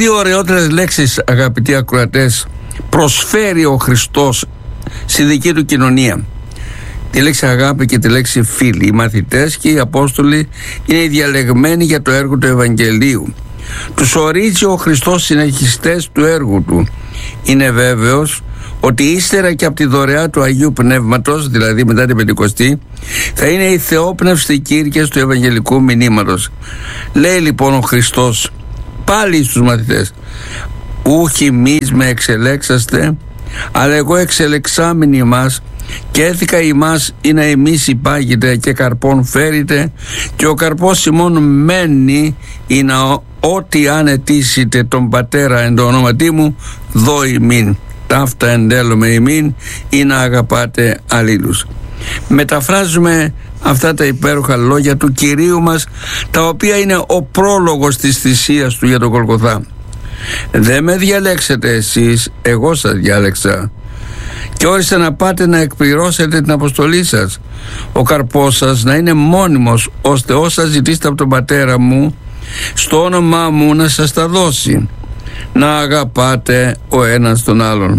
δύο ωραιότερες λέξεις, αγαπητοί ακροατές, προσφέρει ο Χριστός στη δική του κοινωνία. Τη λέξη αγάπη και τη λέξη φίλοι. Οι μαθητές και οι Απόστολοι είναι οι διαλεγμένοι για το έργο του Ευαγγελίου. Τους ορίζει ο Χριστός συνεχιστές του έργου του. Είναι βέβαιος ότι ύστερα και από τη δωρεά του Αγίου Πνεύματος, δηλαδή μετά την Πεντηκοστή, θα είναι οι θεόπνευστοι κήρυκες του Ευαγγελικού μηνύματος. Λέει λοιπόν ο Χριστός πάλι στους μαθητές: ούχι εμείς με εξελέξαστε, αλλά εγώ εξελεξάμενοι ημάς, και έθικα ημάς είναι εμείς υπάγετε και καρπών φέρετε, και ο καρπός ημών μένει είναι ότι αν αιτήσετε τον Πατέρα εν το ονόματί μου, δω ημίν. Ταύτα εντέλομαι ημίν ή να αγαπάτε αλλήλους. Μεταφράζουμε αυτά τα υπέροχα λόγια του Κυρίου μας, τα οποία είναι ο πρόλογος της θυσίας του για τον Γολγοθά. Δεν με διαλέξετε εσείς, εγώ σας διάλεξα και όρισα να πάτε να εκπληρώσετε την αποστολή σας. Ο καρπός σας να είναι μόνιμος, ώστε όσα ζητήσετε από τον Πατέρα μου στο όνομά μου να σας τα δώσει. Να αγαπάτε ο ένας τον άλλον.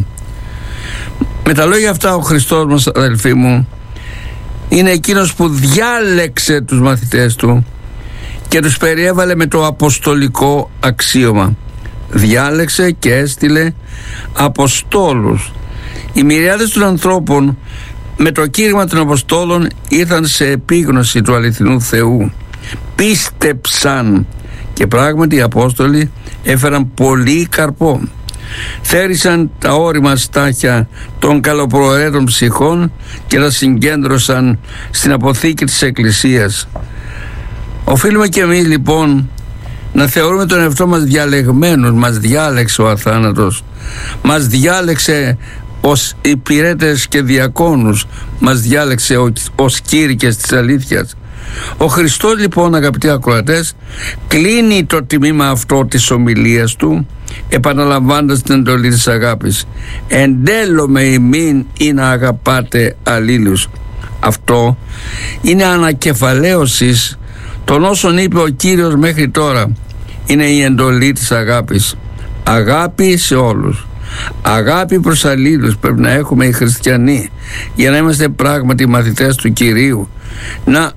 Με τα λόγια αυτά ο Χριστός μας, αδελφοί μου, είναι εκείνος που διάλεξε τους μαθητές του και τους περιέβαλε με το αποστολικό αξίωμα. Διάλεξε και έστειλε αποστόλους. Οι μυριάδες των ανθρώπων με το κήρυγμα των Αποστόλων ήρθαν σε επίγνωση του αληθινού Θεού. Πίστεψαν και πράγματι οι Απόστολοι έφεραν πολύ καρπό. Θέρισαν τα ώριμα στάχια των καλοπροαιρέτων ψυχών και τα συγκέντρωσαν στην αποθήκη της Εκκλησίας. Οφείλουμε και εμείς λοιπόν να θεωρούμε τον εαυτό μας διαλεγμένους. Μας διάλεξε ο αθάνατος, μας διάλεξε ως υπηρέτες και διακόνους, μας διάλεξε ως κήρυκες της αλήθειας. Ο Χριστός λοιπόν, αγαπητοί ακροατές, κλείνει το τμήμα αυτό της ομιλίας του επαναλαμβάνοντας την εντολή της αγάπης. Εντέλομαι ημίν ή να αγαπάτε αλλήλους. Αυτό είναι ανακεφαλαίωση των όσων είπε ο Κύριος μέχρι τώρα. Είναι η εντολή της αγάπης. Αγάπη σε όλους. Αγάπη προς αλλήλους πρέπει να έχουμε οι χριστιανοί για να είμαστε πράγματι μαθητές του Κυρίου. Να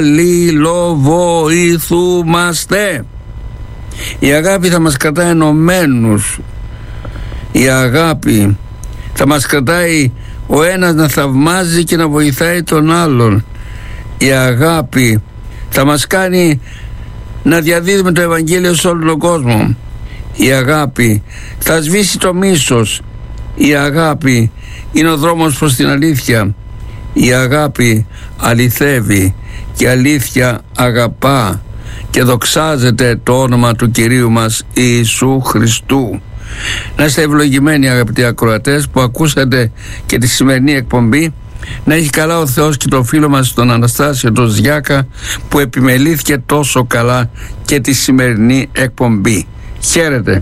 αλληλοβοηθούμαστε. Η αγάπη θα μας κρατάει ενωμένους. Η αγάπη θα μας κρατάει ο ένας να θαυμάζει και να βοηθάει τον άλλον. Η αγάπη θα μας κάνει να διαδίδουμε το Ευαγγέλιο σε όλο τον κόσμο. Η αγάπη θα σβήσει το μίσος. Η αγάπη είναι ο δρόμος προς την αλήθεια. Η αγάπη αληθεύει και αλήθεια αγαπά και δοξάζεται το όνομα του Κυρίου μας Ιησού Χριστού. Να είστε ευλογημένοι, αγαπητοί ακροατές, που ακούσατε και τη σημερινή εκπομπή. Να έχει καλά ο Θεός και το φίλο μας τον Αναστάσιο τον Ζιάκα, που επιμελήθηκε τόσο καλά και τη σημερινή εκπομπή. Χαίρετε.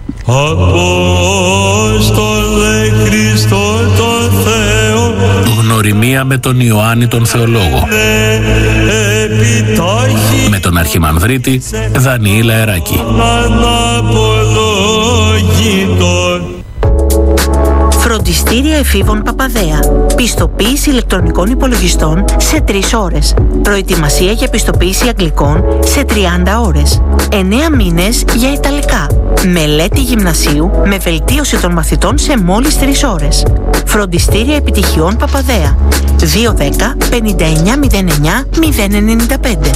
Απόστολε Χριστό τον Θεό. Γνωριμία με τον Ιωάννη τον Θεολόγο. Με τον Αρχιμανδρίτη Δανιήλ Αεράκη. Φροντιστήρια εφήβων Παπαδέα. Πιστοποίηση ηλεκτρονικών υπολογιστών σε 3 ώρες. Προετοιμασία για πιστοποίηση αγγλικών σε 30 ώρες. 9 μήνες για ιταλικά. Μελέτη γυμνασίου με βελτίωση των μαθητών σε μόλις 3 ώρες. Φροντιστήρια επιτυχιών Παπαδέα. 210 5909 095.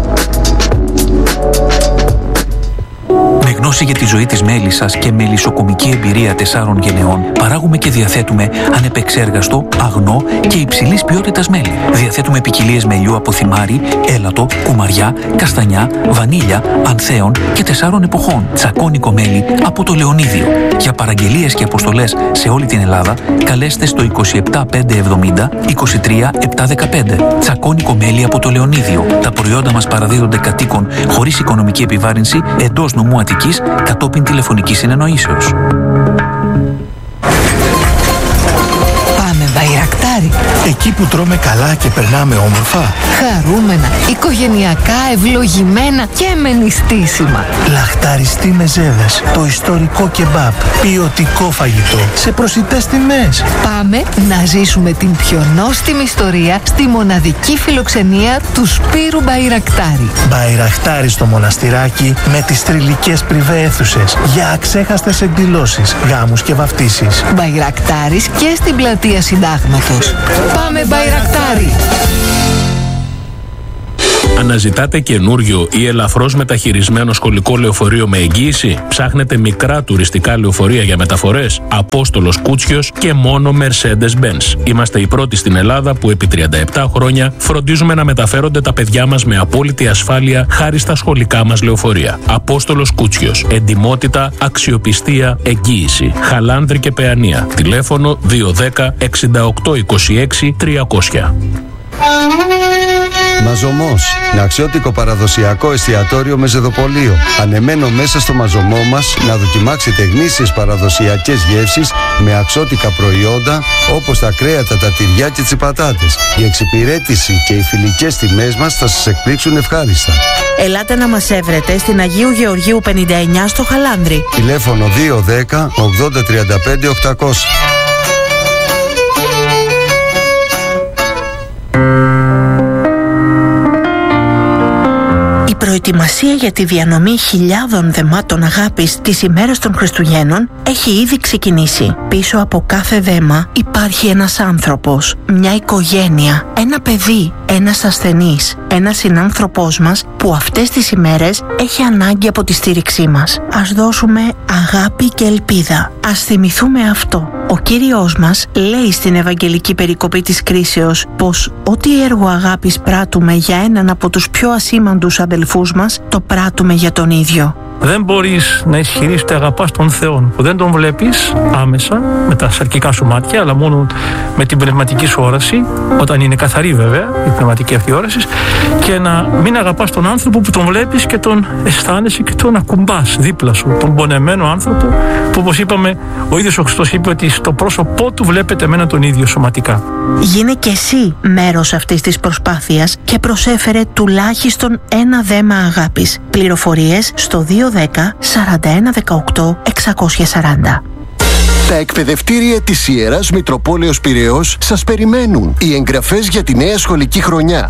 Με γνώση για τη ζωή της μέλισσας και μελισσοκομική εμπειρία 4 γενεών, παράγουμε και διαθέτουμε ανεπεξέργαστο, αγνό και υψηλής ποιότητας μέλι. Διαθέτουμε ποικιλίες μελιού από θυμάρι, έλατο, κουμαριά, καστανιά, βανίλια, ανθέων και 4 εποχών. Τσακώνικο μέλι από το Λεωνίδιο. Για παραγγελίες και αποστολές σε όλη την Ελλάδα, καλέστε στο 27570 23715. Τσακώνικο μέλι από το Λεωνίδιο. Τα προϊόντα μας παραδίδονται κατοίκων χωρίς οικονομική επιβάρυνση εντός νομού Αττικής κατόπιν τηλεφωνικής συνεννοήσεως. Πάμε Μπαϊρακτάρι. Εκεί που τρώμε καλά και περνάμε όμορφα. Χαρούμενα, οικογενειακά, ευλογημένα και με νηστίσιμα. Λαχταριστή μεζέδες, το ιστορικό κεμπάπ, ποιοτικό φαγητό, σε προσιτές τιμές. Πάμε να ζήσουμε την πιο νόστιμη ιστορία στη μοναδική φιλοξενία του Σπύρου Μπαϊρακτάρη. Μπαϊρακτάρη στο μοναστηράκι με τις τριλικές πριβέ αίθουσες για αξέχαστες εκδηλώσεις, γάμους και βαφτίσεις. Μπαϊρακτάρης και στην πλατεία Συντάγματος. Πάμε Μπαϊρακτάρη! Αναζητάτε καινούριο ή ελαφρώς μεταχειρισμένο σχολικό λεωφορείο με εγγύηση? Ψάχνετε μικρά τουριστικά λεωφορεία για μεταφορές? Απόστολος Κούτσιος και μόνο Mercedes-Benz. Είμαστε οι πρώτοι στην Ελλάδα που επί 37 χρόνια φροντίζουμε να μεταφέρονται τα παιδιά μας με απόλυτη ασφάλεια χάρη στα σχολικά μας λεωφορεία. Απόστολος Κούτσιος. Εντιμότητα, αξιοπιστία, εγγύηση. Χαλάνδρη και Παιανία. Τηλέφωνο 210 68 26 300. Μαζωμός, αξιότικο παραδοσιακό εστιατόριο με ζεδοπολείο. Ανεμένο μέσα στο μαζωμό μας να δοκιμάξετε γνήσιες παραδοσιακές γεύσεις με αξιότικα προϊόντα όπως τα κρέατα, τα τυριά και τις πατάτες. Η εξυπηρέτηση και οι φιλικές τιμές μας θα σας εκπλήξουν ευχάριστα. Ελάτε να μας έβρετε στην Αγίου Γεωργίου 59 στο Χαλάνδρι. Τηλέφωνο 210 80 35 800. Η προετοιμασία για τη διανομή χιλιάδων δεμάτων αγάπης τις ημέρες των Χριστουγέννων έχει ήδη ξεκινήσει. Πίσω από κάθε δέμα υπάρχει ένας άνθρωπος, μια οικογένεια, ένα παιδί, ένας ασθενής, ένας συνάνθρωπός μας που αυτές τις ημέρες έχει ανάγκη από τη στήριξή μας. Ας δώσουμε αγάπη και ελπίδα. Ας θυμηθούμε αυτό. Ο Κύριος μας λέει στην Ευαγγελική περικοπή της κρίσεως πως ό,τι έργο αγάπης πράττουμε για έναν από τους πιο ασήμαντους αδελφούς μας, το πράττουμε για τον ίδιο. Δεν μπορείς να ισχυρείς ότι αγαπάς τον Θεό που δεν τον βλέπεις άμεσα με τα σαρκικά σου μάτια, αλλά μόνο με την πνευματική σου όραση, όταν είναι καθαρή βέβαια η πνευματική αυτή όραση, και να μην αγαπάς τον άνθρωπο που τον βλέπεις και τον αισθάνεσαι και τον ακουμπάς δίπλα σου, τον πονεμένο άνθρωπο που, όπως είπαμε, ο ίδιος ο Χριστός είπε ότι στο πρόσωπό του βλέπετε εμένα τον ίδιο σωματικά. Γίνε και εσύ μέρος αυτής της προσπάθειας και προσέφερε τουλάχιστον ένα δέμα αγάπης. Πληροφορίες στο 210 41 18 640. Τα εκπαιδευτήρια της Ιεράς Μητροπόλεως Πειραιώς σας περιμένουν. Οι εγγραφές για τη νέα σχολική χρονιά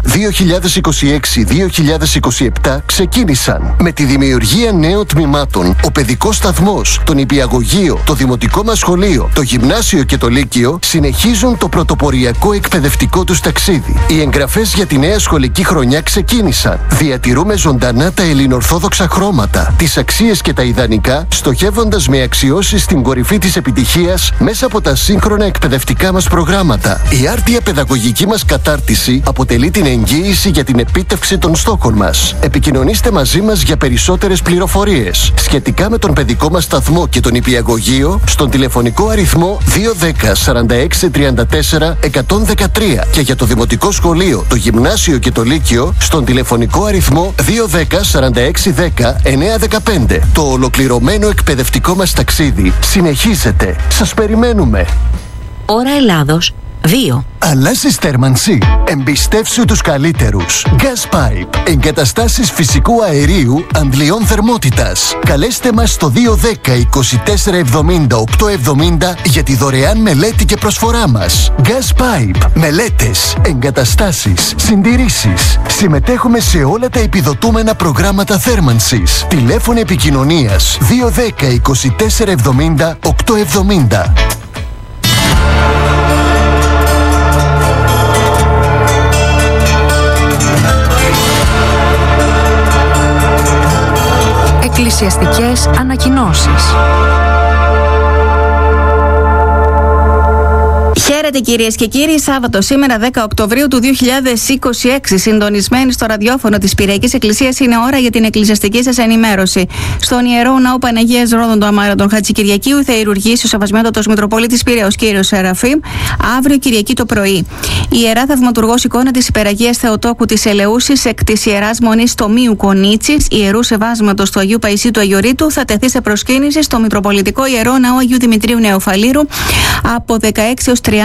2026-2027 ξεκίνησαν με τη δημιουργία νέων τμήματων. Ο παιδικός σταθμός, το νηπιαγωγείο, το δημοτικό μας σχολείο, το γυμνάσιο και το λύκειο συνεχίζουν το πρωτοποριακό εκπαιδευτικό τους ταξίδι. Οι εγγραφές για τη νέα σχολική χρονιά ξεκίνησαν. Διατηρούμε ζωντανά τα ελληνορθόδοξα χρώματα, τις αξίες και τα ιδανικά, στοχεύοντας με αξιώσεις στην κορυφή της επιτυχίας μέσα από τα σύγχρονα εκπαιδευτικά μας προγράμματα. Η άρτια παιδαγωγική μας κατάρτιση αποτελεί την εγγύηση για την επίτευξη των στόχων μας. Επικοινωνήστε μαζί μας για περισσότερες πληροφορίες σχετικά με τον παιδικό μας σταθμό και τον νηπιαγωγείο στον τηλεφωνικό αριθμό 210 46 34 113 και για το δημοτικό σχολείο, το γυμνάσιο και το λύκειο στον τηλεφωνικό αριθμό 210 46 10 915. Το ολοκληρωμένο εκπαιδευτικό μας ταξίδι συνεχίζεται. Σας περιμένουμε. Ώρα Ελλάδος 2. Αλλάζεις θέρμανση? Εμπιστεύσου τους καλύτερους. Gas Pipe. Εγκαταστάσεις φυσικού αερίου αντλιών θερμότητας. Καλέστε μας στο 210 24 70 870 για τη δωρεάν μελέτη και προσφορά μας. Gas Pipe. Μελέτες, εγκαταστάσεις, συντηρήσεις. Συμμετέχουμε σε όλα τα επιδοτούμενα προγράμματα θέρμανσης. Τηλέφωνο επικοινωνίας 210 24 70 870. Εκκλησιαστικές ανακοινώσεις. Χαίρετε κυρίες και κύριοι, Σάββατο σήμερα 10 Οκτωβρίου του 2026, συντονισμένοι στο ραδιόφωνο της Πειραϊκής Εκκλησίας, είναι ώρα για την εκκλησιαστική σας ενημέρωση. Στον Ιερό Ναό Παναγίας Ρόδων του Αμάρατον Χατζικυριακίου θα ηουργήσει ο Σεβασμιότατος Μητροπολίτης Πειραιώς κύριος Σεραφείμ αύριο Κυριακή το πρωί. Η Ιερά Θαυματουργός εικόνα της Υπεραγίας Θεοτόκου της Ελεούσης εκ της Ιεράς Μονής Τομείου Κονίτσης, Ιερού Σεβάσματος του Αγίου Παϊσίου του Αγιορείτου, θα τεθεί σε προσκύνηση στο Μητροπολιτικό Ιερό Ναό Αγίου Δημητρίου Νεοφαλήρου από 16 έως 30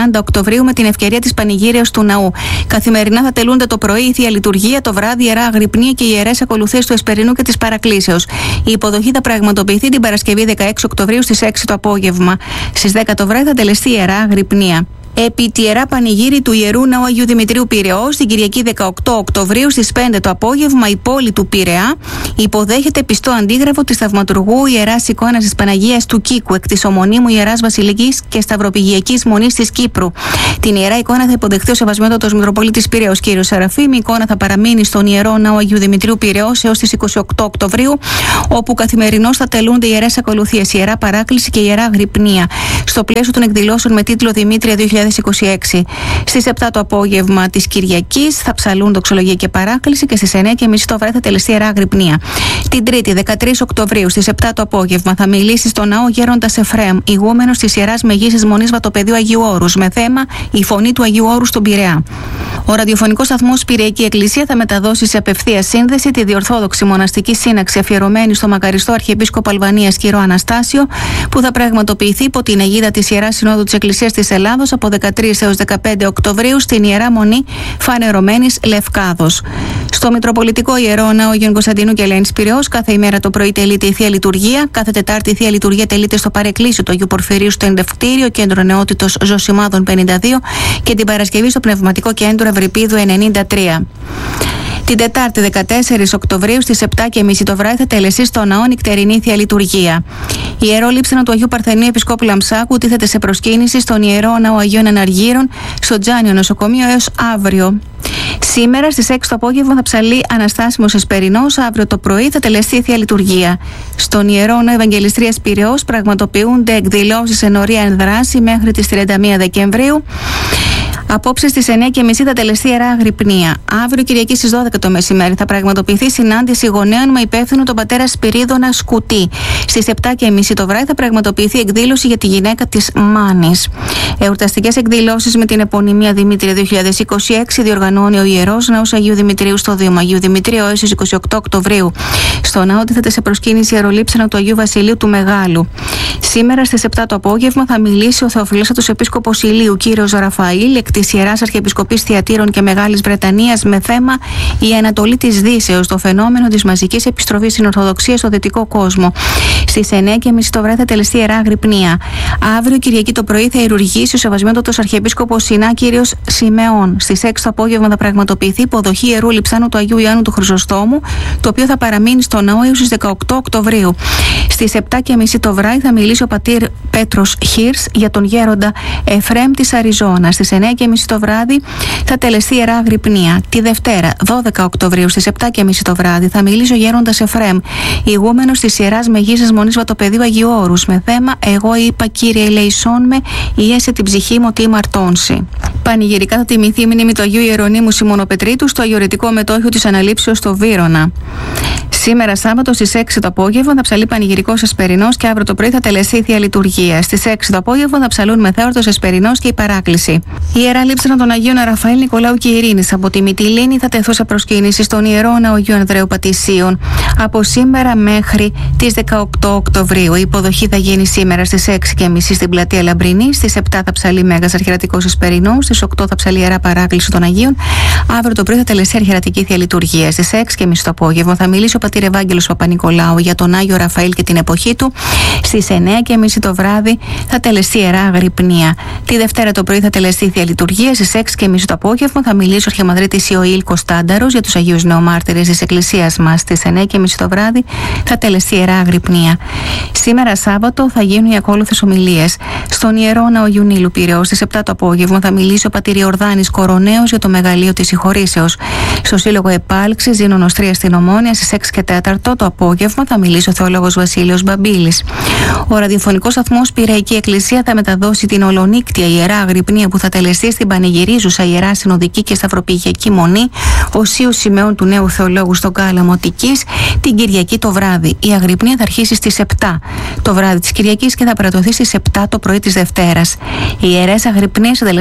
Οκτωβρίου με την ευκαιρία της πανηγύρειας του ναού. Καθημερινά θα τελούνται το πρωί η Θεία Λειτουργία, το βράδυ Ιερά Αγρυπνία και οι ιερές ακολουθίες του Εσπερινού και της Παρακλήσεως. Η υποδοχή θα πραγματοποιηθεί την Παρασκευή 16 Οκτωβρίου στις 6 το απόγευμα. Στις 10 το βράδυ θα τελεστεί η Ιερά Αγρυπνία. Επί τη Ιερά Πανηγύρη του Ιερού Ναού Αγίου Δημητρίου Πειραιώς, την Κυριακή 18 Οκτωβρίου στις 5 το απόγευμα, η πόλη του Πειραιά υποδέχεται πιστό αντίγραφο της Θαυματουργού Ιεράς Εικόνας της Παναγίας του Κίκου, εκ της Ομονίμου Ιεράς Βασιλικής και Σταυροπηγιακής Μονής της Κύπρου. Την Ιερά Εικόνα θα υποδεχθεί ο Σεβασμιότατος Μητροπολίτης Πειραιώς κ. Σεραφείμ. Η εικόνα θα παραμείνει στον Ιερό Ναό Αγίου Δημητρίου Πειραιώς έως τις 28 Οκτωβρίου, όπου καθημερινώς θα τελούνται οι ιερές ακολουθίες, η Ιερά Παράκληση και η Ιερά Αγρυπνία, στο πλαίσιο των εκδηλώσεων με τίτλο Δημήτρια 2026. Στις 7 το απόγευμα της Κυριακής θα ψαλούν δοξολογία και παράκληση και στις 9:30 το βράδυ θα τελεστεί Ιερά Αγρυπνία. Την Τρίτη, 13 Οκτωβρίου, στις 7 το απόγευμα θα μιλήσει στο ναό Γέροντας Εφραίμ, ηγούμενος της Ιεράς Μεγίσης Μονής Βατοπεδίου Αγίου Όρους, με θέμα η φωνή του Αγίου Όρου στον Πειραιά. Ο ραδιοφωνικός σταθμός Πειραϊκή Εκκλησία θα μεταδώσει σε απευθεία σύνδεση τη διορθόδοξη μοναστική σύναξη αφιερωμένη στο μακαριστό Αρχιεπίσκοπο Αλβανίας κ. Αναστάσιο, που θα πραγματοποιηθεί υπό την αιγίδα της Ιεράς Συνόδου της Εκκλησίας της Ελλάδος από 13 έως 15 Οκτωβρίου στην Ιερά Μονή Φανερωμένης Λευκάδος. Στο Μητροπολιτικό Ιερό Ναό Αγίων Κωνσταντίνου και Ελένης Πειραιώς, κάθε ημέρα το πρωί τελείται η Θεία Λειτουργία. Κάθε Τετάρτη η Θεία Λειτουργία τελείται στο Παρεκκλήσιο του Αγίου Πορφυρίου στο Εντευκτήριο, Κέντρο Νεότητος Ζωσιμάδων 52, και την Παρασκευή στο Πνευματικό Κέντρο Ευρυπίδου 93. Την Τετάρτη 14 Οκτωβρίου στις 7:30 το βράδυ θα τελεστεί στο ναό νυχτερινή Θεία Λειτουργία. Η Ιερό Λείψανο του Αγίου Παρθενίου Επισκόπου Λαμψάκου τίθεται σε προσκύνηση στον Ιερό Ναό Αγίων Αναργύρων στο Τζάνιο Νοσοκομείο έως αύριο. Σήμερα στις 6 το απόγευμα θα ψαλεί Αναστάσιμος Εσπερινός. Αύριο το πρωί θα τελεστεί η Θεία Λειτουργία. Στον Ιερό Ναό Ευαγγελιστρίας Πειραιώς πραγματοποιούνται εκδηλώσεις εν ωρία εν δράση μέχρι τις 31 Δεκεμβρίου. Απόψε στις 9:30 θα τελεστεί Ιερά Αγρυπνία. Αύριο Κυριακή στις 12 το μεσημέρι θα πραγματοποιηθεί συνάντηση γονέων με υπεύθυνο τον πατέρα Σπυρίδωνα Σκουτή. Στις 7:30 το βράδυ θα πραγματοποιηθεί εκδήλωση για τη γυναίκα της Μάνης. Εορταστικές εκδηλώσεις με την επωνυμία Δημήτρια 2026 διοργανώνει ο Ιερός Ναός Αγίου Δημητρίου στο Δήμο Αγίου Δημητρίου έως τις 28 Οκτωβρίου. Στο ναό τίθεται σε προσκύνηση Ιερολείψανα του Αγίου Βασιλείου του Μεγάλου. Σήμερα στις 7 το απόγευμα θα μιλήσει ο Θεοφυλέστατος Επίσκοπος Ηλίου κ. Ραφαήλ, εκ της Ιεράς Αρχιεπισκοπής Θειατήρων και Μεγάλης Βρετανίας, με θέμα η Ανατολή της Δύσεως, το φαινόμενο της μαζικής επιστροφής στην Ορθοδοξία στο δυτικό κόσμο. Στις 9:30 το βράδυ θα τελεστεί Ιερά Αγρυπνία. Αύριο Κυριακή το πρωί θα ιερουργήσει ο Σεβασμιότατος Αρχιεπίσκοπος Συνά κ. Σιμεών. Στις 6 το απόγευμα θα πραγματοποιηθεί υποδοχή Ιερού Λειψάνου του Αγίου Ιωάννου του Χρυσοστόμου, το οποίο θα παραμείνει στο ναό έως τις 18 Οκτωβρίου. Στις 7:30 το βράδυ θα μιλήσει ο πατήρ Πέτρος Χίρς για τον γέροντα Εφραίμ της Αριζόνας. Στις 9:30 το βράδυ θα τελεστεί Ιερά Αγρυπνία. Τη Δευτέρα, 12 Οκτωβρίου, στις 7:30 το βράδυ θα μιλήσει ο γέροντας Εφραίμ, ηγούμενος της Ιεράς Μεγίσης Μονής Βατοπεδίου Αγίου Όρους, με θέμα «Εγώ είπα, Κύριε, ελεησόν με, ιέσε την ψυχή μου τι μαρτώνσει». Πανηγυρικά θα τιμηθεί η μνήμη του Αγίου Ιερονύμου Σιμωνοπετρίτου στο αγιορετικό μετόχιο της Αναλήψεως στο Βύρωνα. Σήμερα Σάββατο στις 6 το απόγευμα θα ψαλεί πανηγυρικός Εσπερινός και αύριο το πρωί θα τελεστεί η Θεία Λειτουργία. Στις 6 το απόγευμα θα ψαλούν μεθέωρτος Εσπερινός και η Παράκληση. Η Ιερά Λείψανα των Αγίων Ραφαήλ, Νικολάου και Ειρήνης από τη Μυτιλήνη θα τεθούν σε προσκύνηση στον Ιερό Ναό Αγίου Ανδρέου Πατησίων από σήμερα μέχρι τις 18 Οκτωβρίου. Η υποδοχή θα γίνει σήμερα στις 6:30 στην πλατεία Λαμπρινή. Στις 7 θα ψαλεί Μέγας Αρχιερατικός Εσπερινός. Στις 8 θα ψαλεί Ιερά Παράκληση των Αγίων. Αύριο το πρωί θα τελεστεί Αρχιερατική Θεία Λειτουργία. Στις 6:30 το απόγευμα θα μιλήσει ο πατήρ Ευάγγελος Παπα-Νικολάου για τον Άγιο Ραφαήλ και την εποχή του. Στις 9:30 το βράδυ θα τελεστεί Ιερά Αγρυπνία. Τη Δευτέρα το πρωί θα τελεστεί η Θεία Λειτουργία. Στις 6:30 το απόγευμα θα μιλήσει ο Αρχιμανδρίτης Ιωήλ Κωνστάνταρος για τους Αγίους Νεομάρτυρες της Εκκλησίας μας. Στις 9:30 το βράδυ θα τελεστεί Ιερά Αγρυπνία. Σήμερα Σάββατο θα γίνουν οι ακόλουθες ομιλίες. Στον Ιερό Ναό Αγίου Νείλου Πειραιώς στις 7 το απόγευμα θα μιλήσει ο πατήρ Ιορδάνης Κοροναίος για το μεγαλείο της συγχωρήσεως. Στο Σύλλογο Επάλξης Ζήνωνος 3 στην Ομόνια στις 6:04 το απόγευμα θα μιλήσει ο θεολόγος Βασίλειος Μπαμπίλης. Ο ραδιοφωνικός σταθμός Πειραϊκή Εκκλησία θα μεταδώσει την ολονύκτια Ιερά Αγρυπνία που θα τελεστεί στην πανηγυρίζουσα Ιερά Συνοδική και Σταυροπηγιακή Μονή Οσίου Σιμεών του Νέου Θεολόγου στον Κάλαμο Αττικής την Κυριακή το βράδυ. Η Αγρυπνία θα αρχίσει στις 7 το βράδυ της Κυριακής και θα περατωθεί στις 7 το πρωί της Δευτέρας. Οι Ιερές Αγρυπνίες θα τελεστούν επίσης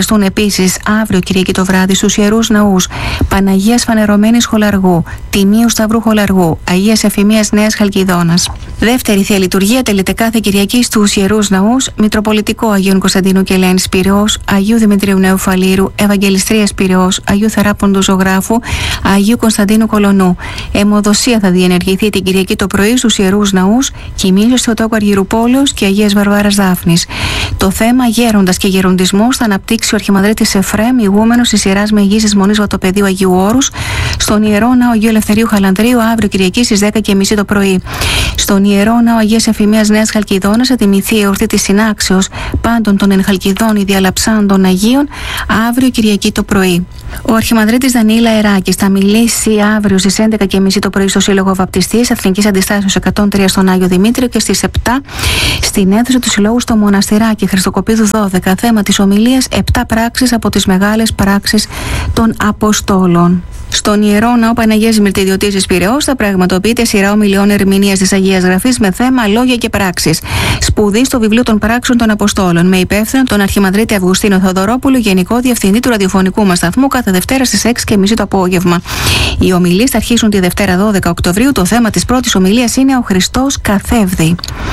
Επίσης, αύριο Κυριακή το βράδυ στους Ιερούς Ναούς Παναγίας Φανερωμένης Χολαργού, Τιμίου Σταυρού Χολαργού, Αγίας Εφημίας Νέας Χαλκιδόνας. Δεύτερη Θεία Λειτουργία τελείται κάθε Κυριακή στους Ιερούς Ναούς Μητροπολιτικό Αγίων Κωνσταντίνου και Ελένης Πειραιώς, Αγίου Δημητρίου Νέου Φαλήρου, Ευαγγελιστρίας Πειραιώς, Αγίου Θεράποντος Ζωγράφου, Αγίου Κωνσταντίνου Κολονού. Αιμοδοσία θα διενεργηθεί την Κυριακή το πρωί στους Ιερούς Ναούς Κοιμήλιος Θεοτόκου Αργυρουπόλεως και Αγίας Βαρβάρας Δάφνης. Το θέμα Γέροντας και Γεροντισμός θα αναπτύξει ο Αρχιμανδρίτης Εφραίμ, ηγούμενος της Ιεράς Μεγίσης Μονής Βατοπεδίου Αγίου Όρους, στον Ιερό Ναό Αγίου Ελευθερίου Χαλανδρίου αύριο Κυριακή στις 10:30 το πρωί. Στον Ιερό Ναό Αγίας Εφημίας Νέας Χαλκιδόνας θα τιμηθεί η εορτή της συνάξεως πάντων των εν Χαλκιδόνη διαλαψάντων Αγίων αύριο Κυριακή το πρωί. Ο Αρχιμανδρίτης Δανιήλ Αεράκης θα μιλήσει αύριο στις 11:30 το πρωί στο Σύλλογο Βαπτιστής Εθνικής Αντιστάσεως 103 στον Άγιο Δημήτριο και στις 7 στην αίθουσα του Συλλόγου στο Μοναστηράκι Χριστοκοπίδου 12. Θέμα της ομιλίας 7 πράξεις από τις μεγάλες πράξεις των Αποστόλων. Στον Ιερό Ναό Παναγίας Μυρτιδιωτήσης Πειραιώς θα πραγματοποιείται σειρά ομιλιών ερμηνείας της Αγίας Γραφής με θέμα Λόγια και Πράξεις. Σπουδή στο βιβλίο των Πράξεων των Αποστόλων με υπεύθυνο τον Αρχιμανδρίτη Αυγουστίνο Θεοδωρόπουλο, Γενικό Διευθυντή του ραδιοφωνικού μας σταθμού, κάθε Δευτέρα στις 6:30 το απόγευμα. Οι ομιλίες θα αρχίσουν τη Δευτέρα 12 Οκτωβρίου. Το θέμα της πρώτης ομιλίας είναι Ο Χριστός καθεύδει.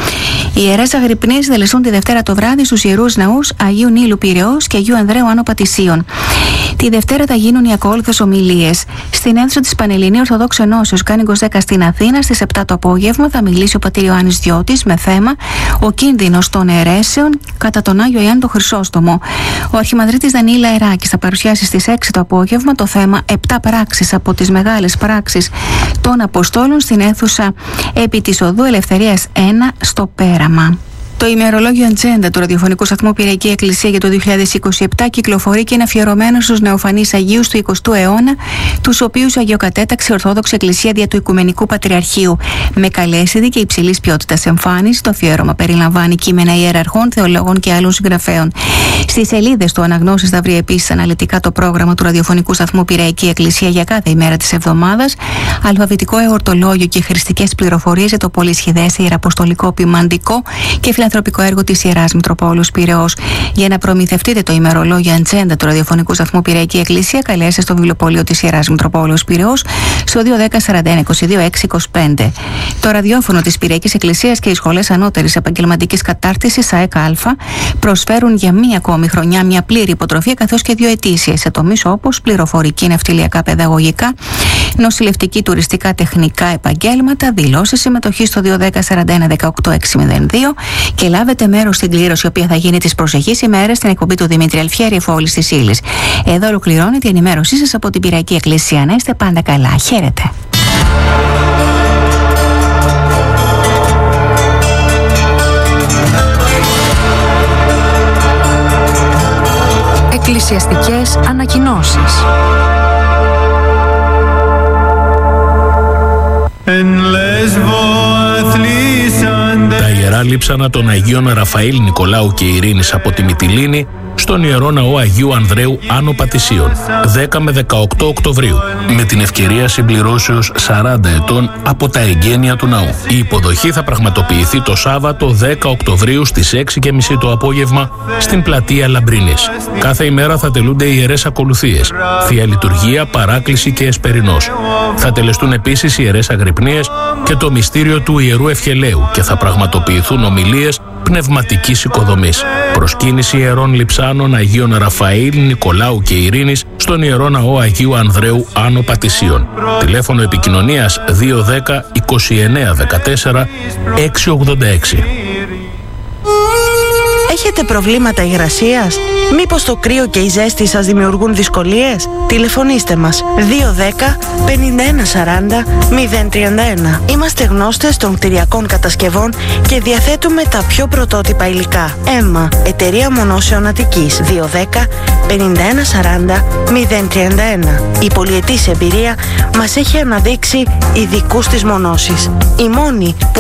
Οι ιερές αγρυπνίες τελεστούν τη Δευτέρα το βράδυ στους Ιερούς Ναούς Αγίου Νείλου Πειραιώς και Αγίου Ανδρέου Άνω Πατησίων. Τη Δευτέρα θα γίνουν οι ακόλουθες ομιλίες. Στην αίθουσα της Πανελληνίου Ορθοδόξου Ενώσεως Κάνικος 10 στην Αθήνα στις 7 το απόγευμα θα μιλήσει ο πατήρ Ιωάννης Διώτης με θέμα Ο κίνδυνος των αιρέσεων κατά τον Άγιο Ιωάννη τον Χρυσόστομο. Ο Αρχιμανδρίτης Δανιήλ Αεράκης θα παρουσιάσει στις 6 το απόγευμα το θέμα 7 πράξεις από τις μεγάλες πράξεις των Αποστόλων στην αίθουσα επί της Οδού Ελευθερίας 1 στο Πέραμα. Το ημερολόγιο Ατζέντα του ραδιοφωνικού σταθμού Πυριακή Εκκλησία για το 2027 κυκλοφορεί και είναι αφιερωμένο στους νεοφανείς Αγίους του 20ου αιώνα, τους οποίους αγιοκατέταξε η Ορθόδοξη Εκκλησία δια του Οικουμενικού Πατριαρχείου. Με καλέσιδη και υψηλής ποιότητας εμφάνιση, το αφιέρωμα περιλαμβάνει κείμενα ιεραρχών, θεολόγων και άλλων συγγραφέων. Στις σελίδες του Αναγνώσεις θα βρει επίσης αναλυτικά το πρόγραμμα του ραδιοφωνικού σταθμού Πυριακή Εκκλησία για κάθε ημέρα της εβδομάδας, αλφαβητικό εορτολόγιο και χρηστικές πληροφορίες για το πολυσχηδές ιεραποστολικό ποιμαντικό και φιλανθρωπικό έργο της Ιεράς Μητροπόλεως Πειραιώς. Για να προμηθευτείτε το ημερολόγιο Ατζέντα του ραδιοφωνικού σταθμού Πυριακή Εκκλησία, καλέστε στο βιβλιοπωλείο της Ιεράς Μητροπόλεως Πειραιώς στο 210-41-22-625. Το ραδιόφωνο της Πυριακής Εκκλησίας και οι σχολές ανώτερης επαγγελματικής κατάρτισης ΑΕΚΑ προσφέρουν για μία ακόμη χρονιά μια πλήρη υποτροφία καθώς και 2 ετήσιες σε τομείς όπως πληροφορική, ναυτιλιακά, παιδαγωγικά, νοσηλευτική, τουριστικά, τεχνικά επαγγέλματα. Δηλώσεις συμμετοχή στο 210-41-18-602 και λάβετε μέρος στην κλήρωση, η οποία θα γίνει τις προσεχείς ημέρες στην εκπομπή του Δημήτρη Αλφιέρη Εφόλης της Ύλης. Εδώ ολοκληρώνεται η ενημέρωσή σας από την Πυριακή Εκκλησία. Να είστε πάντα καλά. Χαίρετε. Εκκλησιαστικές ανακοινώσεις. Τα ιερά λείψανα των Αγίων Ραφαήλ, Νικολάου και Ειρήνης από τη Μυτιλήνη στον Ιερό Ναό Αγίου Ανδρέου Άνω Πατησίων 10 με 18 Οκτωβρίου με την ευκαιρία συμπληρώσεως 40 ετών από τα εγγένεια του ναού. Η υποδοχή θα πραγματοποιηθεί το Σάββατο 10 Οκτωβρίου στις 6:30 το απόγευμα στην πλατεία Λαμπρινής. Κάθε ημέρα θα τελούνται ιερές ακολουθίες, Θεία Λειτουργία, Παράκληση και Εσπερινός. Θα τελεστούν επίσης ιερές αγρυπνίες και το μυστήριο του Ιερού Ευχελαίου και θα πραγματοποιηθούν ομιλίες πνευματικής οικοδομής. Προσκύνηση ιερών λειψάνων Αγίων Ραφαήλ, Νικολάου και Ειρήνης στον Ιερό Ναό Αγίου Ανδρέου Άνω Πατησίων. Τηλέφωνο επικοινωνίας 210 29 14 686. Έχετε προβλήματα υγρασίας? Μήπως το κρύο και η ζέστη σας δημιουργούν δυσκολίες? Τηλεφωνήστε μας 210 51 40 031. Είμαστε γνώστες των κτηριακών κατασκευών και διαθέτουμε τα πιο πρωτότυπα υλικά. ΕΜΜΑ, Εταιρεία Μονώσεων Αττικής 210 51 40 031. Η πολυετής εμπειρία μας έχει αναδείξει ειδικούς της μονώσης. Η μόνη